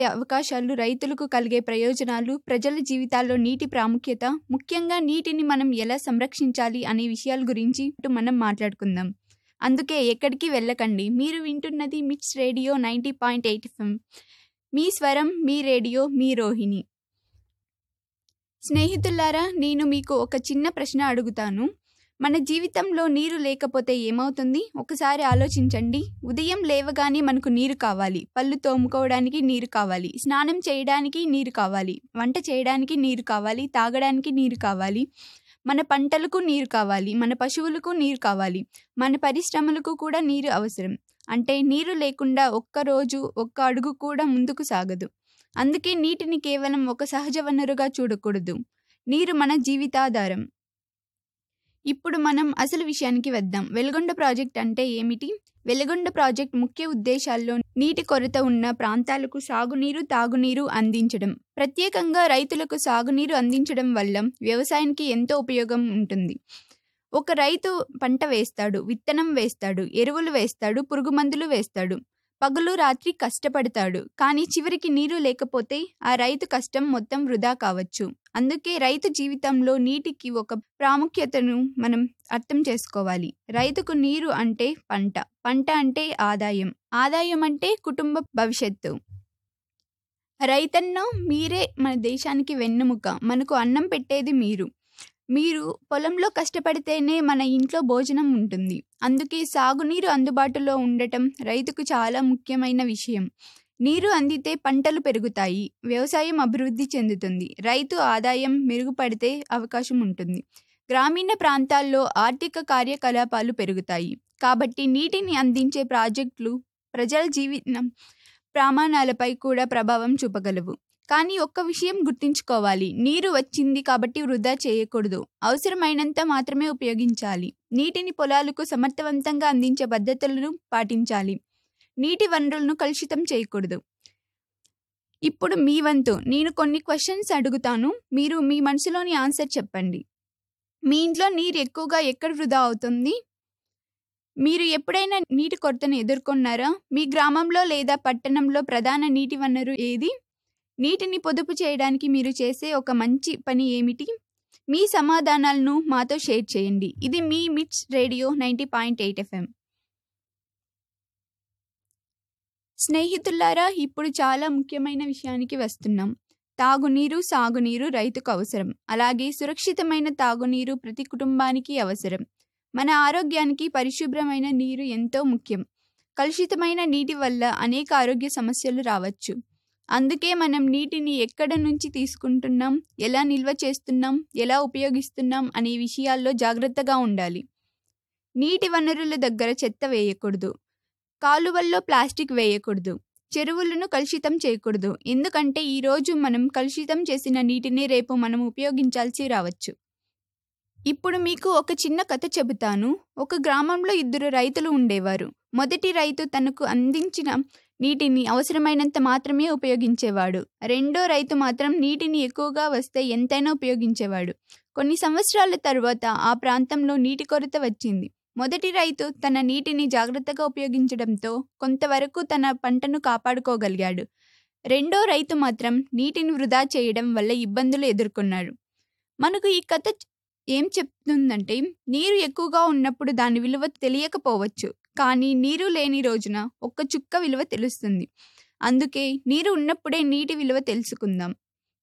అవకాశాలు, రైతులకు కలిగే ప్రయోజనాలు, ప్రజల జీవితాల్లో నీటి ప్రాముఖ్యత, ముఖ్యంగా నీటిని మనం ఎలా సంరక్షించాలి అనే విషయాల గురించి మనం మాట్లాడుకుందాం. అందుకే ఎక్కడికి వెళ్ళకండి. మీరు వింటున్నది మిట్స్ రేడియో 90.8 FM. మీ స్వరం, మీ రేడియో, మీ రోహిణి. స్నేహితులారా, నేను మీకు ఒక చిన్న ప్రశ్న అడుగుతాను. మన జీవితంలో నీరు లేకపోతే ఏమవుతుంది? ఒకసారి ఆలోచించండి. ఉదయం లేవగానే మనకు నీరు కావాలి, పళ్ళు తోముకోవడానికి నీరు కావాలి, స్నానం చేయడానికి నీరు కావాలి, వంట చేయడానికి నీరు కావాలి, తాగడానికి నీరు కావాలి, మన పంటలకు నీరు కావాలి, మన పశువులకు నీరు కావాలి, మన పరిశ్రమలకు కూడా నీరు అవసరం. అంటే నీరు లేకుండా ఒక్కరోజు, ఒక్క అడుగు కూడా ముందుకు సాగదు. అందుకే నీటిని కేవలం ఒక సహజ వనరుగా చూడకూడదు. నీరు మన జీవితాధారం. ఇప్పుడు మనం అసలు విషయానికి వద్దాం. వెలుగొండ ప్రాజెక్ట్ అంటే ఏమిటి? వెలుగొండ ప్రాజెక్ట్ ముఖ్య ఉద్దేశాల్లో నీటి కొరత ఉన్న ప్రాంతాలకు సాగునీరు, తాగునీరు అందించడం. ప్రత్యేకంగా రైతులకు సాగునీరు అందించడం వల్ల వ్యవసాయానికి ఎంతో ఉపయోగం ఉంటుంది. ఒక రైతు పంట వేస్తాడు, విత్తనం వేస్తాడు, ఎరువులు వేస్తాడు, పురుగు మందులు వేస్తాడు, పగలు రాత్రి కష్టపడతాడు. కానీ చివరికి నీరు లేకపోతే ఆ రైతు కష్టం మొత్తం వృధా కావచ్చు. అందుకే రైతు జీవితంలో నీటికి ఒక ప్రాముఖ్యతను మనం అర్థం చేసుకోవాలి. రైతుకు నీరు అంటే పంట, పంట అంటే ఆదాయం, ఆదాయం అంటే కుటుంబ భవిష్యత్తు. రైతన్న మీరే మన దేశానికి వెన్నెముక. మనకు అన్నం పెట్టేది మీరు. మీరు పొలంలో కష్టపడితేనే మన ఇంట్లో భోజనం ఉంటుంది. అందుకే సాగునీరు అందుబాటులో ఉండటం రైతుకు చాలా ముఖ్యమైన విషయం. నీరు అందితే పంటలు పెరుగుతాయి, వ్యవసాయం అభివృద్ధి చెందుతుంది, రైతు ఆదాయం మెరుగుపడితే అవకాశం ఉంటుంది, గ్రామీణ ప్రాంతాల్లో ఆర్థిక కార్యకలాపాలు పెరుగుతాయి. కాబట్టి నీటిని అందించే ప్రాజెక్టులు ప్రజల జీవన ప్రమాణాలపై కూడా ప్రభావం చూపగలవు. కానీ ఒక్క విషయం గుర్తుంచుకోవాలి. నీరు వచ్చింది కాబట్టి వృధా చేయకూడదు. అవసరమైనంత మాత్రమే ఉపయోగించాలి. నీటిని పొలాలకు సమర్థవంతంగా అందించే పద్ధతులను పాటించాలి. నీటి వనరులను కలుషితం చేయకూడదు. ఇప్పుడు మీ వంతు. నేను కొన్ని క్వశ్చన్స్ అడుగుతాను. మీరు మీ మనసులోని ఆన్సర్ చెప్పండి. మీ ఇంట్లో నీరు ఎక్కువగా ఎక్కడ వృధా అవుతుంది? మీరు ఎప్పుడైనా నీటి కొరతను ఎదుర్కొన్నారా? మీ గ్రామంలో లేదా పట్టణంలో ప్రధాన నీటి వనరు ఏది? నీటిని పొదుపు చేయడానికి మీరు చేసే ఒక మంచి పని ఏమిటి? మీ సమాధానాలను మాతో షేర్ చేయండి. ఇది మీ మిట్స్ రేడియో 90.8 FM. స్నేహితులారా, ఇప్పుడు చాలా ముఖ్యమైన విషయానికి వస్తున్నాం. తాగునీరు, సాగునీరు రైతుకు అవసరం. అలాగే సురక్షితమైన తాగునీరు ప్రతి కుటుంబానికి అవసరం. మన ఆరోగ్యానికి పరిశుభ్రమైన నీరు ఎంతో ముఖ్యం. కలుషితమైన నీటి వల్ల అనేక ఆరోగ్య సమస్యలు రావచ్చు. అందుకే మనం నీటిని ఎక్కడ నుంచి తీసుకుంటున్నాం, ఎలా నిల్వ చేస్తున్నాం, ఎలా ఉపయోగిస్తున్నాం అనే విషయాల్లో జాగ్రత్తగా ఉండాలి. నీటి వనరుల దగ్గర చెత్త వేయకూడదు, కాలువల్లో ప్లాస్టిక్ వేయకూడదు, చెరువులను కలుషితం చేయకూడదు. ఎందుకంటే ఈరోజు మనం కలుషితం చేసిన నీటిని రేపు మనం ఉపయోగించాల్సి రావచ్చు. ఇప్పుడు మీకు ఒక చిన్న కథ చెబుతాను. ఒక గ్రామంలో 2 రైతులు ఉండేవారు. మొదటి రైతు తనకు అందించిన నీటిని అవసరమైనంత మాత్రమే ఉపయోగించేవాడు. రెండో రైతు మాత్రం నీటిని ఎక్కువగా వస్తే ఎంతైనా ఉపయోగించేవాడు. కొన్ని సంవత్సరాల తరువాత ఆ ప్రాంతంలో నీటి కొరత వచ్చింది. మొదటి రైతు తన నీటిని జాగ్రత్తగా ఉపయోగించడంతో కొంతవరకు తన పంటను కాపాడుకోగలిగాడు. రెండో రైతు మాత్రం నీటిని వృధా చేయడం వల్ల ఇబ్బందులు ఎదుర్కొన్నాడు. మనకు ఈ కథ ఏం చెప్తుందంటే, నీరు ఎక్కువగా ఉన్నప్పుడు దాని విలువ తెలియకపోవచ్చు, కానీ నీరు లేని రోజున ఒక్క చుక్క విలువ తెలుస్తుంది. అందుకే నీరు ఉన్నప్పుడే నీటి విలువ తెలుసుకుందాం.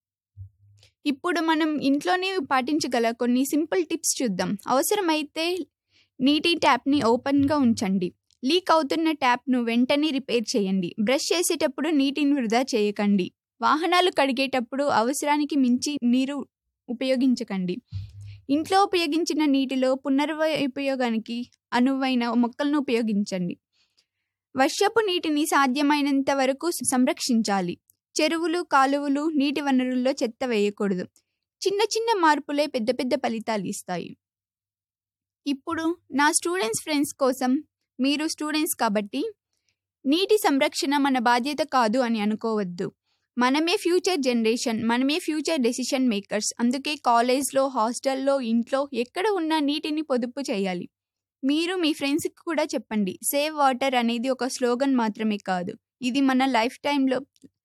ఇప్పుడు మనం ఇంట్లోనే పాటించగల కొన్ని సింపుల్ టిప్స్ చూద్దాం. అవసరమైతే నీటి ట్యాప్ని ఓపెన్గా ఉంచండి. లీక్ అవుతున్న ట్యాప్ను వెంటనే రిపేర్ చేయండి. బ్రష్ చేసేటప్పుడు నీటిని వృధా చేయకండి. వాహనాలు కడిగేటప్పుడు అవసరానికి మించి నీరు ఉపయోగించకండి. ఇంట్లో ఉపయోగించిన నీటిలో పునరుపయోగానికి అనువైన మొక్కలను ఉపయోగించండి. వర్షపు నీటిని సాధ్యమైనంత వరకు సంరక్షించాలి. చెరువులు, కాలువలు, నీటి వనరుల్లో చెత్త వేయకూడదు. చిన్న చిన్న మార్పులే పెద్ద పెద్ద ఫలితాలు ఇస్తాయి. ఇప్పుడు నా స్టూడెంట్స్ ఫ్రెండ్స్ కోసం, మీరు స్టూడెంట్స్ కాబట్టి నీటి సంరక్షణ మన బాధ్యత కాదు అని అనుకోవద్దు. మనమే ఫ్యూచర్ జనరేషన్, మనమే ఫ్యూచర్ డెసిషన్ మేకర్స్. అందుకే కాలేజ్లో, హాస్టల్లో, ఇంట్లో ఎక్కడ ఉన్నా నీటిని పొదుపు చేయాలి. మీరు మీ ఫ్రెండ్స్కి కూడా చెప్పండి. సేవ్ వాటర్ అనేది ఒక స్లోగన్ మాత్రమే కాదు, ఇది మన లైఫ్ టైంలో